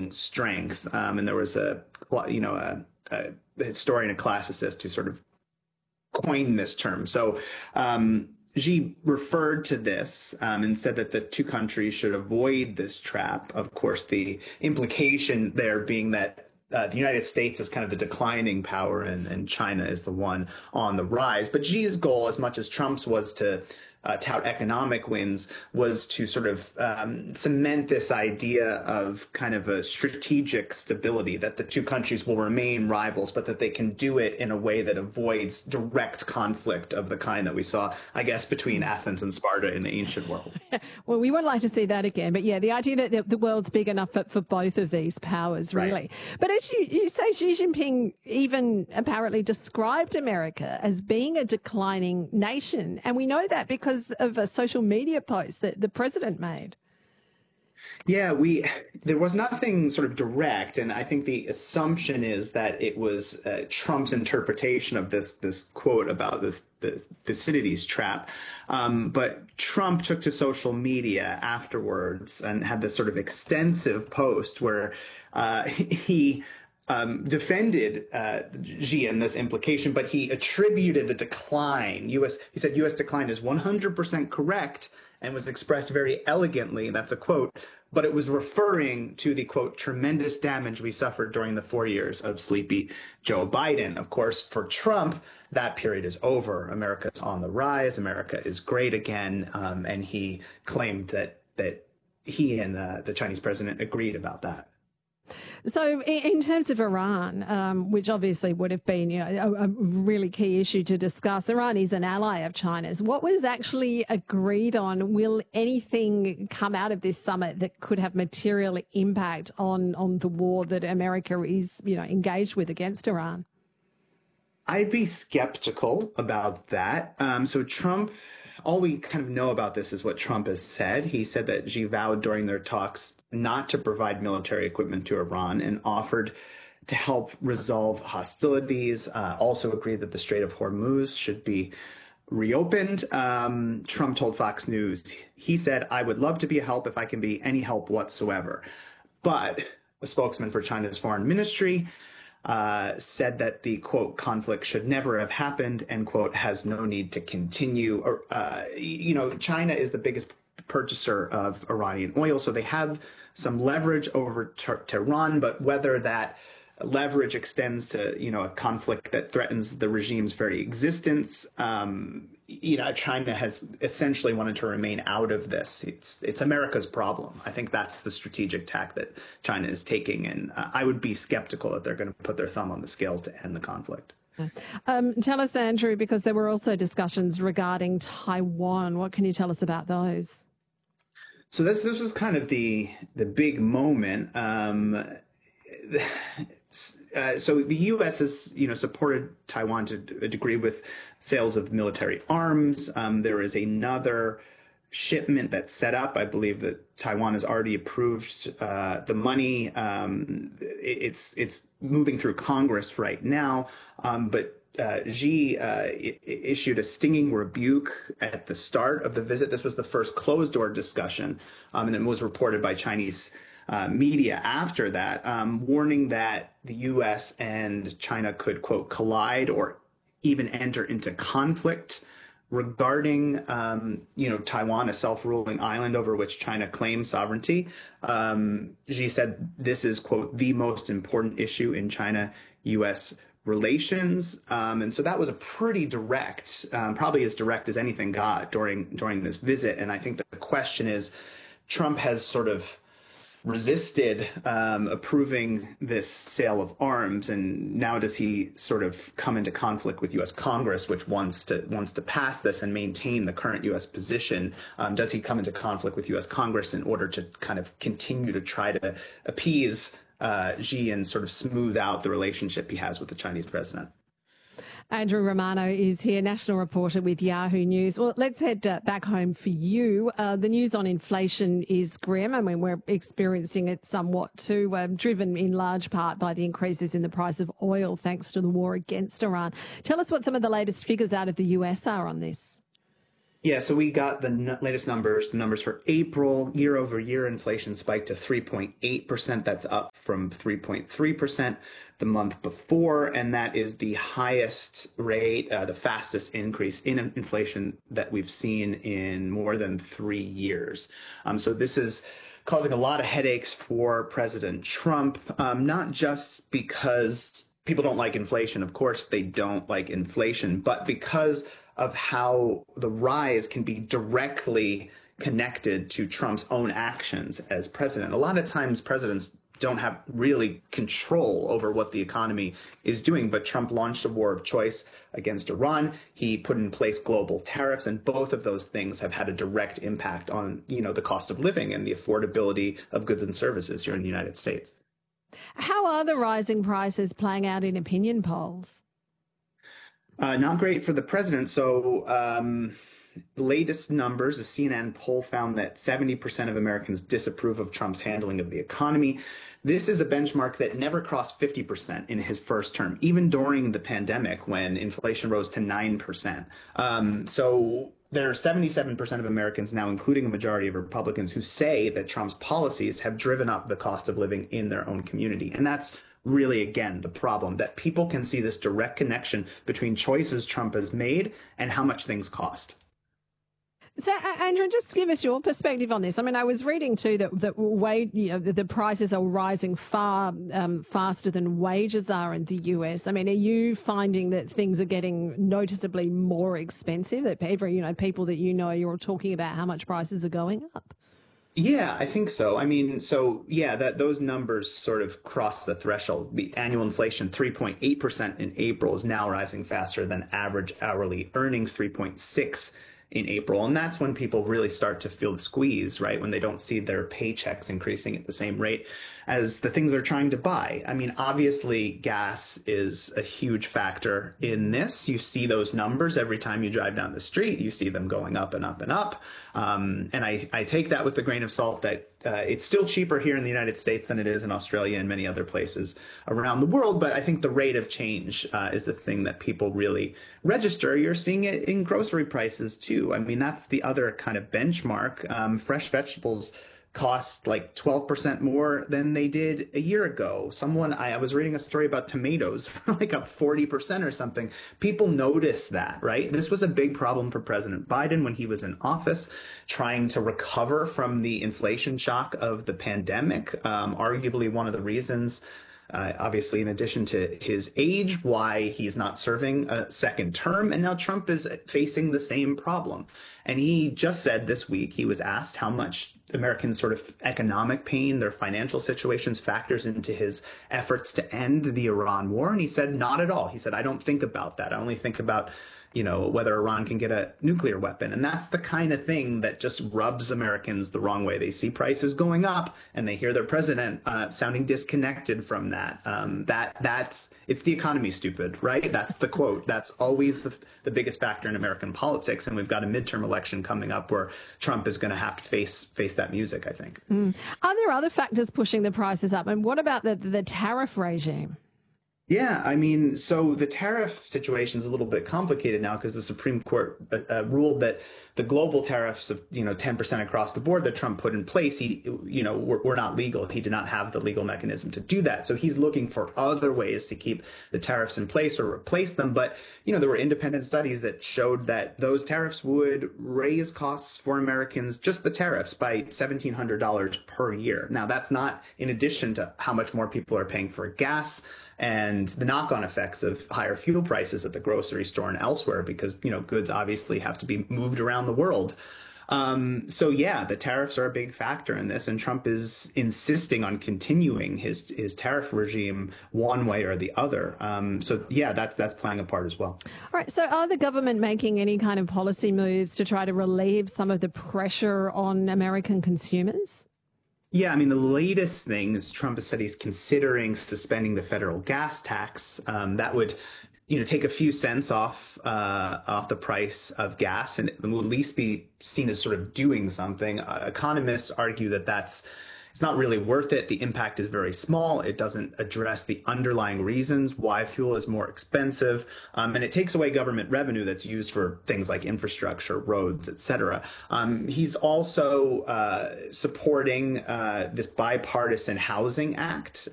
strength. And there was a historian, a classicist who sort of coined this term. So Xi referred to this and said that the two countries should avoid this trap. Of course, the implication there being that the United States is kind of the declining power and China is the one on the rise. But Xi's goal, as much as Trump's was to tout economic wins, was to sort of cement this idea of kind of a strategic stability, that the two countries will remain rivals, but that they can do it in a way that avoids direct conflict of the kind that we saw, I guess, between Athens and Sparta in the ancient world. Well, we wouldn't like to see that again. But yeah, the idea that the world's big enough for both of these powers, really. Right. But as you say, Xi Jinping even apparently described America as being a declining nation. And we know that because of a social media post that the president made. Yeah, there was nothing sort of direct, and I think the assumption is that it was Trump's interpretation of this quote about the Thucydides trap. But Trump took to social media afterwards and had this sort of extensive post where he defended Xi in this implication, but he attributed the decline. He said U.S. decline is 100% correct and was expressed very elegantly. That's a quote, but it was referring to the, quote, tremendous damage we suffered during the 4 years of sleepy Joe Biden. Of course, for Trump, that period is over. America's on the rise. America is great again. And he claimed that he and the Chinese president agreed about that. So in terms of Iran, which obviously would have been a really key issue to discuss, Iran is an ally of China's. What was actually agreed on? Will anything come out of this summit that could have material impact on the war that America is engaged with against Iran? I'd be skeptical about that. So Trump, all we kind of know about this is what Trump has said. He said that Xi vowed during their talks not to provide military equipment to Iran and offered to help resolve hostilities, also agreed that the Strait of Hormuz should be reopened. Trump told Fox News, he said, "I would love to be a help if I can be any help whatsoever." But a spokesman for China's foreign ministry said that the, quote, conflict should never have happened, end quote, has no need to continue. China is the biggest purchaser of Iranian oil, so they have some leverage over Tehran, but whether that leverage extends to, a conflict that threatens the regime's very existence, China has essentially wanted to remain out of this. It's America's problem. I think that's the strategic tack that China is taking, and I would be skeptical that they're going to put their thumb on the scales to end the conflict. Tell us, Andrew, because there were also discussions regarding Taiwan. What can you tell us about those? So this was kind of the big moment. So the U.S. has, supported Taiwan to a degree with sales of military arms. There is another shipment that's set up. I believe that Taiwan has already approved the money. It's moving through Congress right now. But Xi issued a stinging rebuke at the start of the visit. This was the first closed-door discussion, and it was reported by Chinese media after that, warning that the U.S. and China could, quote, collide or even enter into conflict regarding, Taiwan, a self-ruling island over which China claims sovereignty. Xi said this is, quote, the most important issue in China-U.S. relations. And so that was a pretty direct, probably as direct as anything got during this visit. And I think the question is, Trump has sort of resisted approving this sale of arms, and now does he sort of come into conflict with U.S. Congress, which wants to pass this and maintain the current U.S. position? Does he come into conflict with U.S. Congress in order to kind of continue to try to appease Xi and sort of smooth out the relationship he has with the Chinese president? Andrew Romano is here, national reporter with Yahoo News. Well, let's head back home for you. The news on inflation is grim. I mean, we're experiencing it somewhat too, driven in large part by the increases in the price of oil thanks to the war against Iran. Tell us what some of the latest figures out of the US are on this. Yeah, so we got the latest numbers. The numbers for April, year over year, inflation spiked to 3.8%. That's up from 3.3% the month before. And that is the highest rate, the fastest increase in inflation that we've seen in more than 3 years. So this is causing a lot of headaches for President Trump, not just because people don't like inflation. Of course, they don't like inflation, but because of how the rise can be directly connected to Trump's own actions as president. A lot of times presidents don't have really control over what the economy is doing, but Trump launched a war of choice against Iran. He put in place global tariffs, and both of those things have had a direct impact on, the cost of living and the affordability of goods and services here in the United States. How are the rising prices playing out in opinion polls? Not great for the president. So the latest numbers, a CNN poll found that 70% of Americans disapprove of Trump's handling of the economy. This is a benchmark that never crossed 50% in his first term, even during the pandemic when inflation rose to 9%. So there are 77% of Americans now, including a majority of Republicans, who say that Trump's policies have driven up the cost of living in their own community. And that's really, again, the problem, that people can see this direct connection between choices Trump has made and how much things cost. So, Andrew, just give us your perspective on this. I mean, I was reading too that the prices are rising far faster than wages are in the US. I mean, are you finding that things are getting noticeably more expensive? That people that you're talking about how much prices are going up? Yeah, I think so. I mean, those numbers sort of cross the threshold. The annual inflation, 3.8% in April, is now rising faster than average hourly earnings, 3.6 in April. And that's when people really start to feel the squeeze, right? When they don't see their paychecks increasing at the same rate as the things they're trying to buy. I mean, obviously, gas is a huge factor in this. You see those numbers every time you drive down the street. You see them going up and up and up. And I take that with a grain of salt that it's still cheaper here in the United States than it is in Australia and many other places around the world. But I think the rate of change is the thing that people really register. You're seeing it in grocery prices, too. I mean, that's the other kind of benchmark. Fresh vegetables cost like 12% more than they did a year ago. I was reading a story about tomatoes, like up 40% or something. People notice that, right? This was a big problem for President Biden when he was in office, trying to recover from the inflation shock of the pandemic. Arguably one of the reasons, obviously, in addition to his age, why he's not serving a second term. And now Trump is facing the same problem. And he just said this week, he was asked how much Americans' sort of economic pain, their financial situations factors into his efforts to end the Iran war. And he said, not at all. He said, I don't think about that. I only think about whether Iran can get a nuclear weapon. And that's the kind of thing that just rubs Americans the wrong way. They see prices going up and they hear their president sounding disconnected from that. It's the economy, stupid, right? That's the quote. That's always the biggest factor in American politics. And we've got a midterm election coming up where Trump is going to have to face that music, I think. Are there other factors pushing the prices up? And what about the tariff regime? Yeah, I mean, so the tariff situation is a little bit complicated now because the Supreme Court ruled that the global tariffs of 10% across the board that Trump put in place, were not legal. He did not have the legal mechanism to do that. So he's looking for other ways to keep the tariffs in place or replace them. But there were independent studies that showed that those tariffs would raise costs for Americans, just the tariffs, by $1,700 per year. Now, that's not in addition to how much more people are paying for gas and the knock-on effects of higher fuel prices at the grocery store and elsewhere, because goods obviously have to be moved around the world. The tariffs are a big factor in this, and Trump is insisting on continuing his tariff regime one way or the other. That's playing a part as well. All right. So are the government making any kind of policy moves to try to relieve some of the pressure on American consumers? Yeah, I mean, the latest thing is Trump has said he's considering suspending the federal gas tax. That would, take a few cents off the price of gas, and it would at least be seen as sort of doing something. Economists argue that that's it's not really worth it. The impact is very small. It doesn't address the underlying reasons why fuel is more expensive, and it takes away government revenue that's used for things like infrastructure, roads, etc. He's also supporting this bipartisan housing act